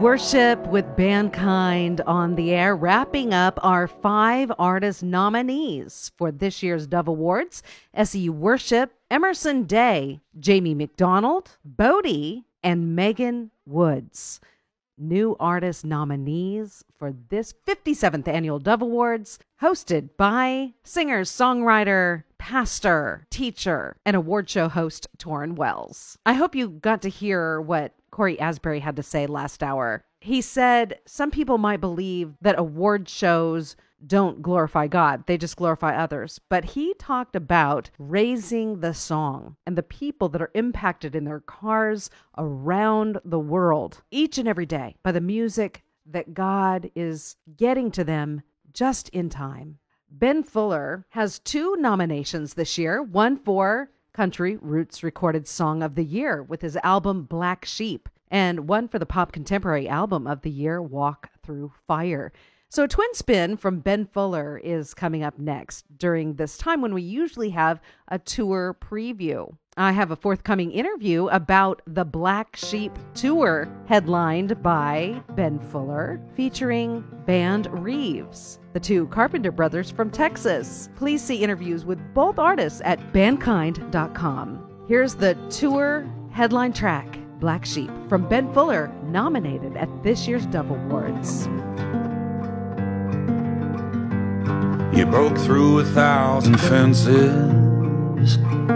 Worship with Bandkind on the air, wrapping up our 5 artist nominees for this year's Dove Awards. SEU Worship, Emerson Day, Jamie McDonald, Bodie, and Megan Woods. New artist nominees for this 57th annual Dove Awards, hosted by singer, songwriter, pastor, teacher, and award show host Torrin Wells. I hope you got to hear what Corey Asbury had to say last hour. He said some people might believe that award shows don't glorify God, they just glorify others. But he talked about raising the song and the people that are impacted in their cars around the world each and every day by the music that God is getting to them just in time. Ben Fuller has 2 nominations this year, one for Country Roots Recorded Song of the Year with his album Black Sheep, and one for the Pop Contemporary Album of the Year, Walk Through Fire. So a twin spin from Ben Fuller is coming up next during this time when we usually have a tour preview. I have a forthcoming interview about the Black Sheep Tour headlined by Ben Fuller, featuring Band Reeves, the 2 Carpenter brothers from Texas. Please see interviews with both artists at bandkind.com. Here's the tour headline track, Black Sheep, from Ben Fuller, nominated at this year's Dove Awards. You broke through 1,000 fences